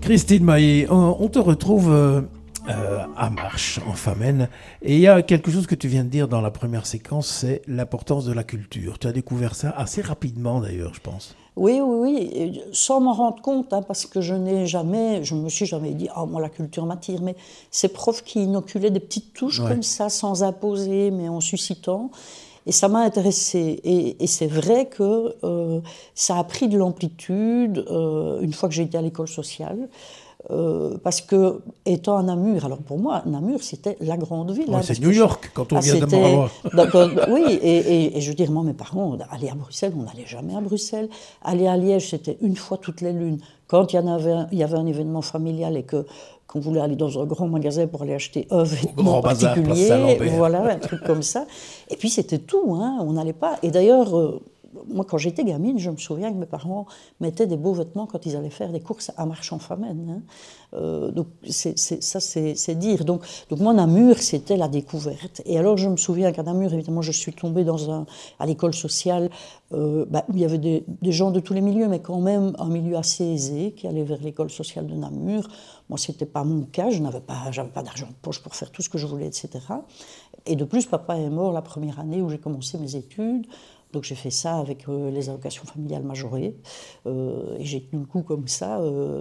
Christine Maé, on te retrouve à Marche, en Famenne. Et il y a quelque chose que tu viens de dire dans la première séquence, c'est l'importance de la culture. Tu as découvert ça assez rapidement d'ailleurs, je pense. Oui, oui, oui, sans m'en rendre compte, hein, parce que je me suis jamais dit, oh, moi la culture m'attire, mais ces profs qui inoculaient des petites touches Ouais. comme ça, sans imposer, mais en suscitant, et ça m'a intéressée. Et c'est vrai que ça a pris de l'amplitude une fois que j'ai été à l'école sociale. Parce que, étant à Namur, alors pour moi, Namur, c'était la grande ville. Ouais, Hein, c'est New York quand on vient de c'était, Morava. oui, et je veux dire, moi, mes parents, aller à Bruxelles, on n'allait jamais à Bruxelles. Aller à Liège, c'était une fois toutes les lunes. Quand il y avait un événement familial et qu'on voulait aller dans un grand magasin pour aller acheter un vêtement Grand bazar, place particulier, Saint-Lambert. voilà, un truc comme ça. Et puis c'était tout, hein, on n'allait pas. Et d'ailleurs, moi, quand j'étais gamine, je me souviens que mes parents mettaient des beaux vêtements quand ils allaient faire des courses à Marche-en-Famenne. Hein. Donc, c'est dire. Donc, moi, Namur, c'était la découverte. Et alors, je me souviens qu'à Namur, évidemment, je suis tombée à l'école sociale où il y avait des gens de tous les milieux, mais quand même un milieu assez aisé qui allait vers l'école sociale de Namur. Moi, ce n'était pas mon cas. J'avais pas d'argent de poche pour faire tout ce que je voulais, etc. Et de plus, papa est mort la première année où j'ai commencé mes études. Donc j'ai fait ça avec les allocations familiales majorées et j'ai tenu le coup comme ça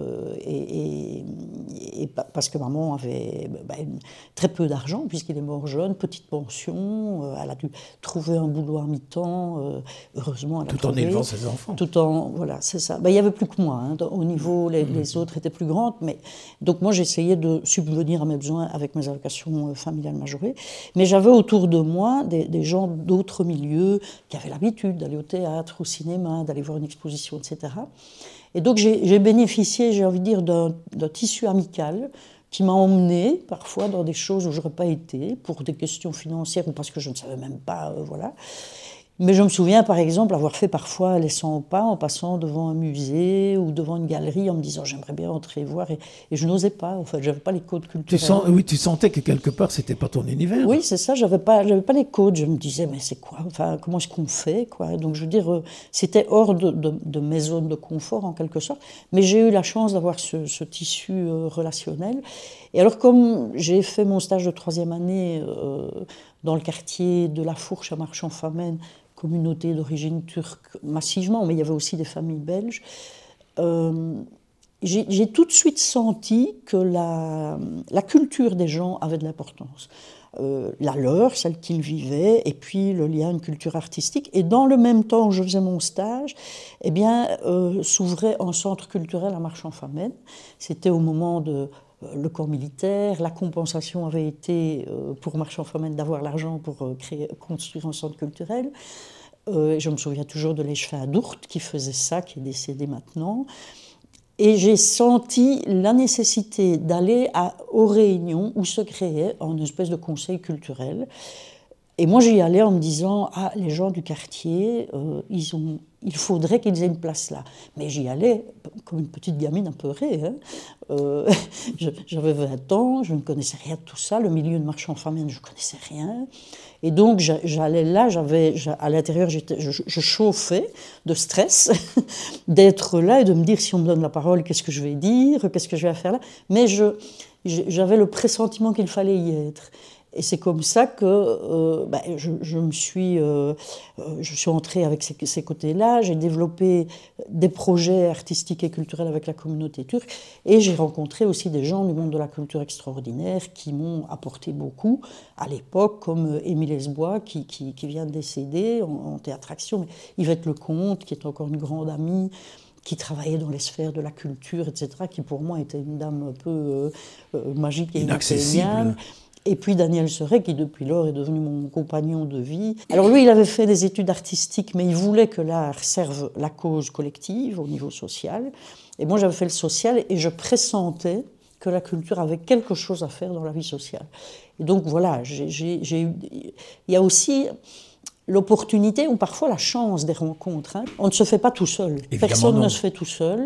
parce que maman avait très peu d'argent puisqu'il est mort jeune, petite pension, elle a dû trouver un boulot à mi-temps, heureusement elle a Tout trouvé. en élevant ses enfants. Voilà, c'est ça. Il n'y avait plus que moi, hein, au niveau, les autres étaient plus grandes, mais donc moi j'essayais de subvenir à mes besoins avec mes allocations familiales majorées, mais j'avais autour de moi des gens d'autres milieux qui avaient l'habitude d'aller au théâtre, au cinéma, d'aller voir une exposition, etc. Et donc j'ai bénéficié, j'ai envie de dire, d'un tissu amical qui m'a emmenée parfois dans des choses où je n'aurais pas été, pour des questions financières ou parce que je ne savais même pas, voilà. Mais je me souviens, par exemple, avoir fait parfois les 100 pas en passant devant un musée ou devant une galerie en me disant j'aimerais bien entrer voir et je n'osais pas. En fait, j'avais pas les codes culturels. Oui, tu sentais que quelque part c'était pas ton univers. Oui, c'est ça. J'avais pas les codes. Je me disais mais c'est quoi? Enfin, comment est-ce qu'on fait, quoi? Donc je veux dire, c'était hors de mes zones de confort en quelque sorte. Mais j'ai eu la chance d'avoir ce tissu relationnel. Et alors comme j'ai fait mon stage de 3e année dans le quartier de La Fourche à Marche-en-Famenne, communauté d'origine turque massivement, mais il y avait aussi des familles belges. J'ai tout de suite senti que la culture des gens avait de l'importance. La leur, celle qu'ils vivaient, et puis le lien à une culture artistique. Et dans le même temps où je faisais mon stage, eh bien, s'ouvrait un centre culturel à Marche-en-Famenne. C'était au moment de le camp militaire, la compensation avait été pour Marche-en-Famenne d'avoir l'argent pour construire un centre culturel. Je me souviens toujours de l'échevin d'Ourthe qui faisait ça, qui est décédé maintenant. Et j'ai senti la nécessité d'aller aux réunions où se créait une espèce de conseil culturel. Et moi, j'y allais en me disant, ah, les gens du quartier, il faudrait qu'ils aient une place là. Mais j'y allais comme une petite gamine apeurée. Hein. J'avais 20 ans, je ne connaissais rien de tout ça. Le milieu de Marche-en-Famenne, je ne connaissais rien. Et donc, j'allais là, à l'intérieur, je chauffais de stress d'être là et de me dire, si on me donne la parole, qu'est-ce que je vais dire, qu'est-ce que je vais faire là. Mais j'avais le pressentiment qu'il fallait y être. Et c'est comme ça que je suis entrée avec ces côtés-là. J'ai développé des projets artistiques et culturels avec la communauté turque. Et j'ai rencontré aussi des gens du monde de la culture extraordinaire qui m'ont apporté beaucoup à l'époque, comme Émile Esbois, qui vient de décéder en théâtre-action, mais Yvette Lecomte, qui est encore une grande amie, qui travaillait dans les sphères de la culture, etc., qui pour moi était une dame un peu magique et inaccessible. Et puis Daniel Seret, qui depuis lors est devenu mon compagnon de vie. Alors lui, il avait fait des études artistiques, mais il voulait que l'art serve la cause collective au niveau social. Et moi, j'avais fait le social et je pressentais que la culture avait quelque chose à faire dans la vie sociale. Et donc voilà, il y a aussi l'opportunité ou parfois la chance des rencontres. Hein. On ne se fait pas tout seul. Évidemment Personne non. ne se fait tout seul.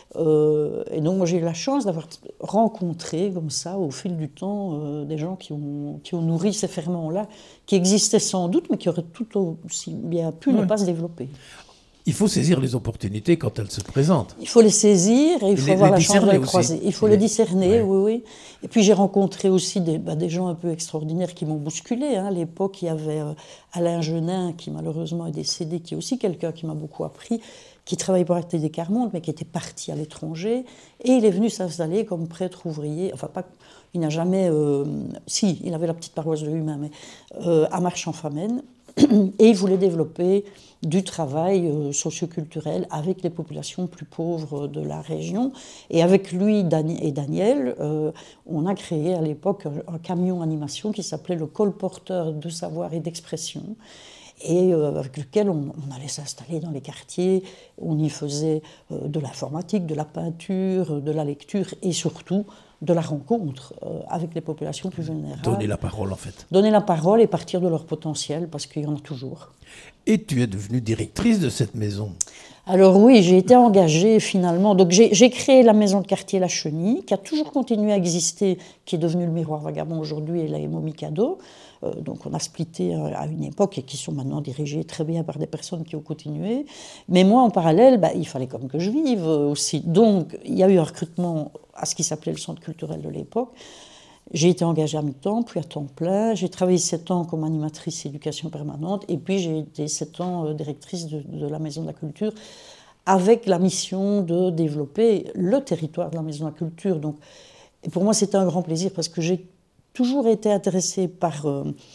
Et donc moi j'ai eu la chance d'avoir rencontré comme ça au fil du temps des gens qui ont nourri ces ferments-là, qui existaient sans doute, mais qui auraient tout aussi bien pu ne pas se développer. Il faut saisir les opportunités quand elles se présentent. Il faut les saisir et il faut avoir la chance de les croiser. Il faut les discerner, ouais. oui. Et puis j'ai rencontré aussi des gens un peu extraordinaires qui m'ont bousculé. À l'époque, il y avait Alain Genin, qui malheureusement est décédé, qui est aussi quelqu'un qui m'a beaucoup appris, qui travaillait pour Atelier Carmonde, mais qui était parti à l'étranger. Et il est venu s'installer comme prêtre ouvrier. Enfin, pas, il n'a jamais... si, il avait la petite paroisse de Humain, mais à Marche-en-Famenne. Et il voulait développer du travail socioculturel avec les populations plus pauvres de la région. Et avec lui et Daniel, on a créé à l'époque un camion animation qui s'appelait le colporteur de savoir et d'expression, et avec lequel on allait s'installer dans les quartiers. On y faisait de l'informatique, de la peinture, de la lecture et surtout de la rencontre avec les populations plus vulnérables. Donner la parole, en fait. Donner la parole et partir de leur potentiel, parce qu'il y en a toujours. Et tu es devenue directrice de cette maison. Alors oui, j'ai été engagée finalement. Donc j'ai créé la maison de quartier La Chenille, qui a toujours continué à exister, qui est devenue le Miroir Vagabond aujourd'hui et la Emo Mikado. Donc on a splitté à une époque et qui sont maintenant dirigées très bien par des personnes qui ont continué. Mais moi, en parallèle, il fallait comme que je vive aussi. Donc il y a eu un recrutement à ce qui s'appelait le centre culturel de l'époque. J'ai été engagée à mi-temps, puis à temps plein. J'ai travaillé 7 ans comme animatrice éducation permanente, et puis j'ai été 7 ans directrice de la Maison de la Culture, avec la mission de développer le territoire de la Maison de la Culture. Donc, et pour moi, c'était un grand plaisir, parce que j'ai toujours été intéressée par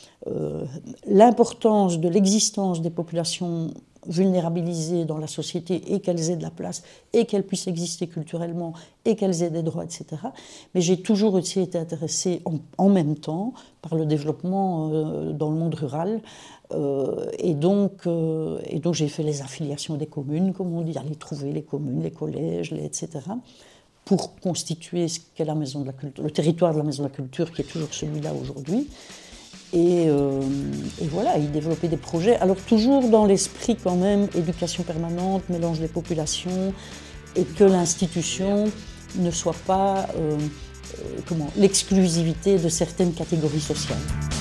l'importance de l'existence des populations vulnérabilisées dans la société, et qu'elles aient de la place, et qu'elles puissent exister culturellement, et qu'elles aient des droits, etc. Mais j'ai toujours aussi été intéressée en même temps par le développement dans le monde rural. Et donc j'ai fait les affiliations des communes, comme on dit, aller trouver les communes, les collèges, etc., pour constituer ce qu'est la Maison de la Culture, le territoire de la Maison de la Culture, qui est toujours celui-là aujourd'hui. Et voilà, y développer des projets. Alors toujours dans l'esprit quand même, éducation permanente, mélange des populations, et que l'institution ne soit pas l'exclusivité de certaines catégories sociales.